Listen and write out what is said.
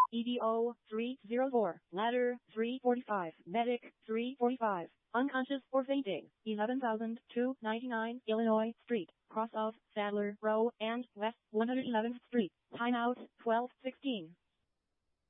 EDO 304, ladder 345, medic 345, unconscious or fainting, 11,299 Illinois Street, cross of Sadler Row and West 111th Street, timeout 12:16.